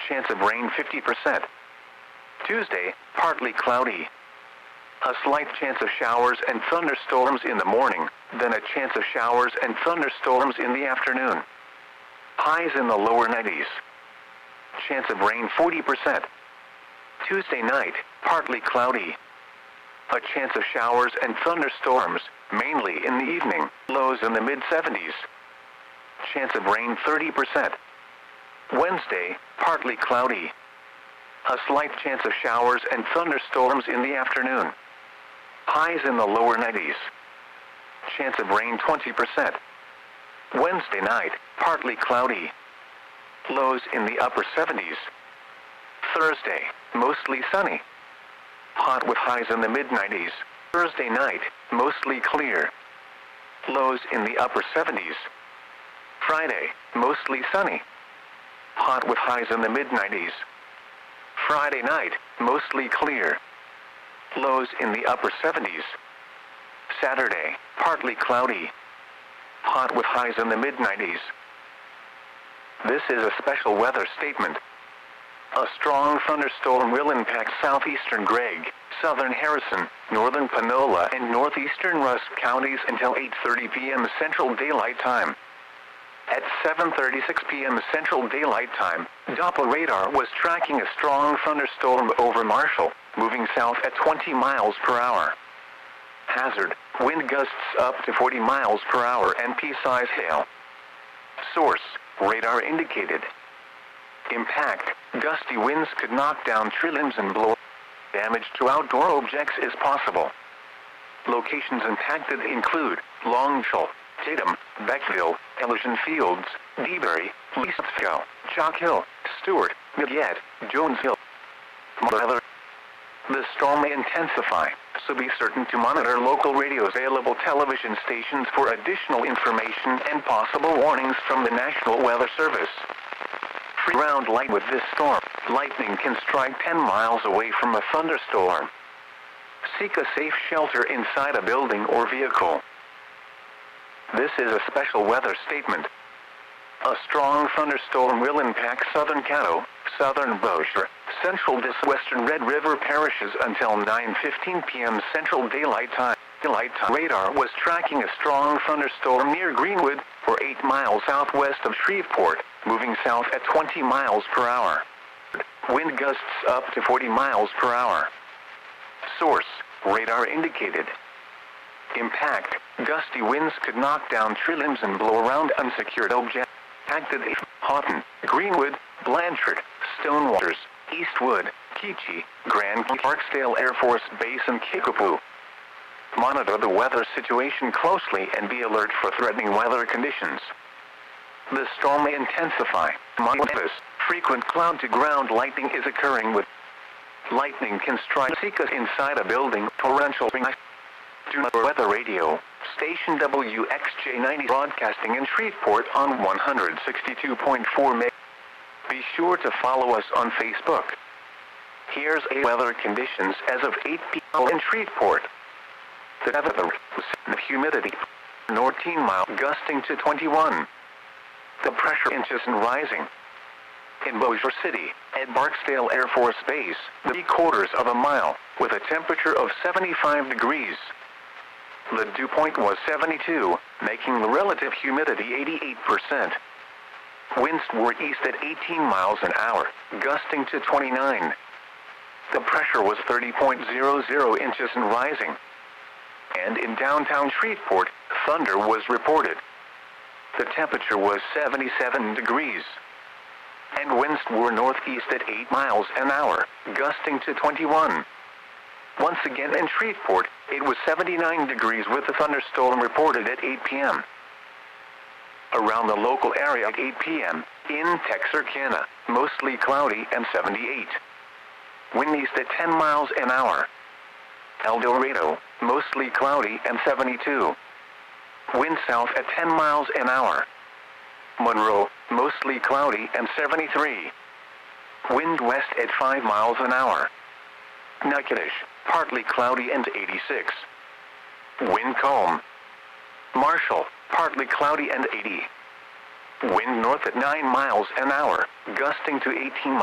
chance of rain 50%. Tuesday, partly cloudy. A slight chance of showers and thunderstorms in the morning, then a chance of showers and thunderstorms in the afternoon. Highs in the lower 90s. Chance of rain 40%. Tuesday night, partly cloudy. A chance of showers and thunderstorms, mainly in the evening, lows in the mid-70s. Chance of rain 30%. Wednesday, partly cloudy. A slight chance of showers and thunderstorms in the afternoon. Highs in the lower 90s. Chance of rain 20%. Wednesday night, partly cloudy. Lows in the upper 70s. Thursday, mostly sunny. Hot with highs in the mid-90s. Thursday night, mostly clear. Lows in the upper 70s. Friday, mostly sunny. Hot with highs in the mid-90s. Friday night, mostly clear. Lows in the upper 70s. Saturday, partly cloudy. Hot with highs in the mid-90s. This is a special weather statement. A strong thunderstorm will impact southeastern Gregg, southern Harrison, northern Panola and northeastern Rusk counties until 8:30 p.m. Central Daylight Time. At 7:36 p.m. Central Daylight Time, Doppler radar was tracking a strong thunderstorm over Marshall, moving south at 20 miles per hour. Hazard, wind gusts up to 40 miles per hour and pea-size hail. Source, radar indicated. Impact, gusty winds could knock down tree limbs and blow. Damage to outdoor objects is possible. Locations impacted include Longshall, Tatum, Beckville, Elysian Fields, Dewberry, Leesville, Chalk Hill, Stewart, Midyet, Jonesville. Weather. The storm may intensify, so be certain to monitor local radio available television stations for additional information and possible warnings from the National Weather Service. Ground light with this storm. Lightning can strike 10 miles away from a thunderstorm. Seek a safe shelter inside a building or vehicle. This is a special weather statement. A strong thunderstorm will impact southern Caddo, southern Bossier, central western Red River parishes until 9:15 p.m. Central Daylight Time. Radar was tracking a strong thunderstorm near Greenwood, or 8 miles southwest of Shreveport, moving south at 20 miles per hour. Wind gusts up to 40 miles per hour. Source, radar indicated. Impact, gusty winds could knock down tree limbs and blow around unsecured objects. Acted Houghton, Greenwood, Blanchard, Stonewaters, Eastwood, Keachie, Grand Barksdale Air Force Base and Kickapoo. Monitor the weather situation closely and be alert for threatening weather conditions. The storm may intensify. Monitor. Frequent cloud-to-ground lightning is occurring with lightning can strike inside a building. Torrential rain. Weather radio. Station WXJ90 broadcasting in Shreveport on 162.4 MHz. Be sure to follow us on Facebook. Here's a weather conditions as of 8 p.m. in Shreveport. The humidity, 14 miles, gusting to 21. The pressure inches and rising. In Bossier City, at Barksdale Air Force Base, 3/4 of a mile, with a temperature of 75 degrees. The dew point was 72, making the relative humidity 88%. Winds were east at 18 miles an hour, gusting to 29. The pressure was 30.00 inches and rising. And in downtown Shreveport, thunder was reported. The temperature was 77 degrees. And winds were northeast at 8 miles an hour, gusting to 21. Once again in Shreveport, it was 79 degrees with a thunderstorm reported at 8 p.m. Around the local area at 8 p.m., in Texarkana, mostly cloudy and 78. Wind east at 10 miles an hour. El Dorado, mostly cloudy and 72. Wind south at 10 miles an hour. Monroe, mostly cloudy and 73. Wind west at 5 miles an hour. Natchitoches, partly cloudy and 86. Wind calm. Marshall, partly cloudy and 80. Wind north at 9 miles an hour, gusting to 18 miles.